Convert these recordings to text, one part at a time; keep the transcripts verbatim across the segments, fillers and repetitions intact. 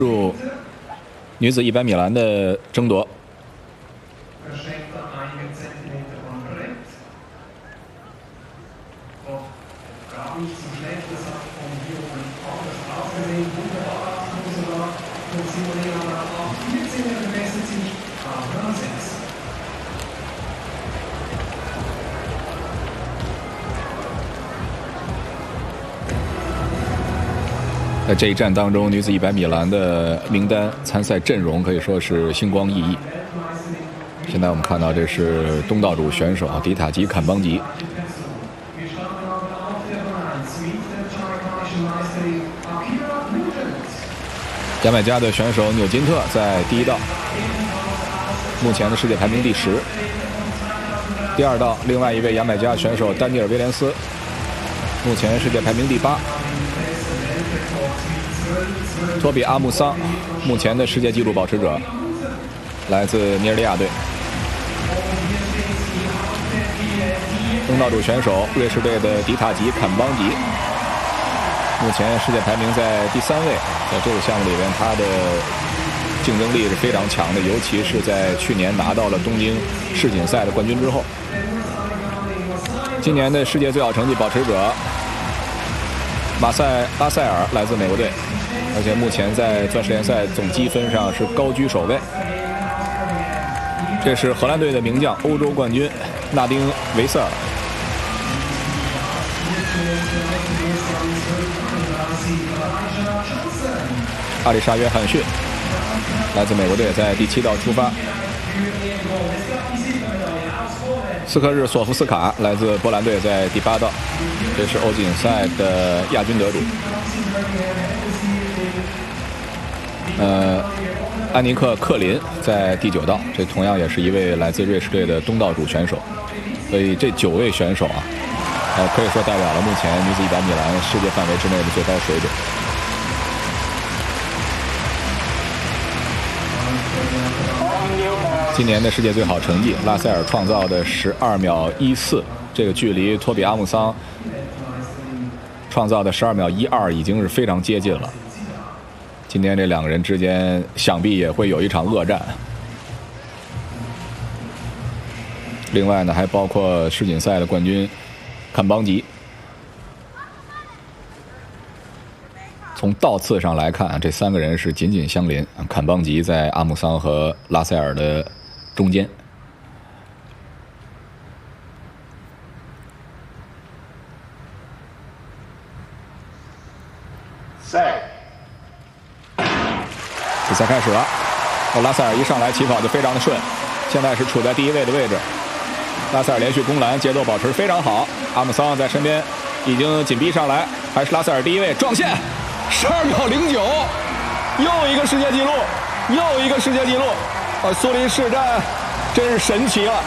入女子一百米栏的争夺。在这一战当中，女子一百米栏的名单参赛阵容可以说是星光熠熠。现在我们看到，这是东道主选手迪塔吉·坎邦吉。牙买加的选手纽金特在第一道，目前的世界排名第十。第二道，另外一位牙买加选手丹尼尔·威廉斯，目前世界排名第八。托比·阿穆桑，目前的世界纪录保持者，来自尼日利亚队。东道主选手瑞士队的迪塔吉·坎邦吉，目前世界排名在第三位。在这个项目里边，他的竞争力是非常强的，尤其是在去年拿到了东京世锦赛的冠军之后。今年的世界最好成绩保持者马塞拉塞尔来自美国队，而且目前在钻石联赛总积分上是高居首位。这是荷兰队的名将，欧洲冠军纳丁维瑟尔。阿里莎约翰逊来自美国队，在第七道出发。斯科日索夫斯卡来自波兰队，在第八道。这是欧锦赛的亚军得主。呃，安尼克·克林在第九道，这同样也是一位来自瑞士队的东道主选手。所以这九位选手啊，呃，可以说代表了目前女子一百米栏世界范围之内的最高水准。今年的世界最好成绩，拉塞尔创造的十二秒一四，这个距离托比阿穆桑创造的十二秒一二已经是非常接近了。今天这两个人之间想必也会有一场恶战。另外呢，还包括世锦赛的冠军坎邦吉。从道次上来看，这三个人是紧紧相邻。坎邦吉在阿穆桑和拉塞尔的中间。赛，比赛开始了。拉塞尔一上来起跑就非常的顺，现在是处在第一位的位置。拉塞尔连续攻篮，节奏保持非常好。阿穆桑在身边已经紧逼上来，还是拉塞尔第一位撞线。十二秒零九，又一个世界纪录，又一个世界纪录，啊，苏黎世战真是神奇了。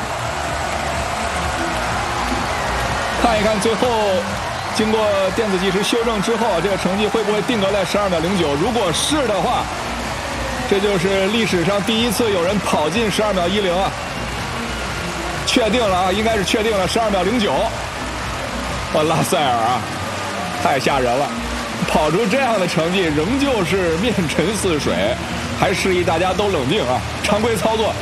看一看最后经过电子计时修正之后，这个成绩会不会定格在十二秒零九？如果是的话，这就是历史上第一次有人跑进十二秒一零啊！确定了啊，应该是确定了十二秒零九。哇，拉塞尔啊，太吓人了！跑出这样的成绩，仍旧是面沉似水，还示意大家都冷静啊！常规操作。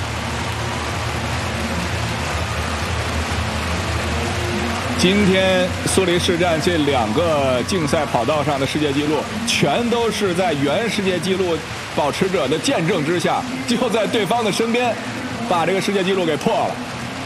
今天苏黎世战这两个竞赛跑道上的世界纪录，全都是在原世界纪录保持者的见证之下，就在对方的身边，把这个世界纪录给破了。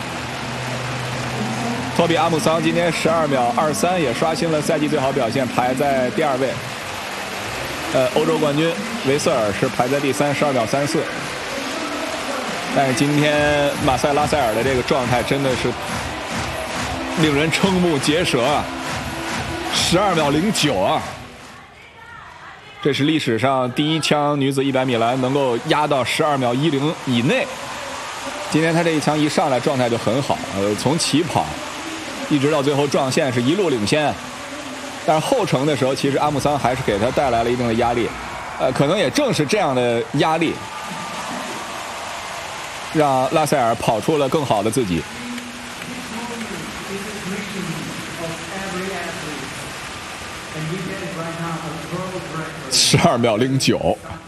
托比阿穆桑今天十二秒二三也刷新了赛季最好表现，排在第二位。呃，欧洲冠军维瑟尔是排在第三，十二秒三四。但是今天马塞拉塞尔的这个状态真的是令人瞠目结舌啊！十二秒零九啊！这是历史上第一枪女子一百米栏能够压到十二秒一零以内。今天他这一枪一上来状态就很好，呃，从起跑一直到最后撞线是一路领先，但是后程的时候，其实阿穆桑还是给他带来了一定的压力，呃，可能也正是这样的压力，让拉塞尔跑出了更好的自己。 十二秒零九。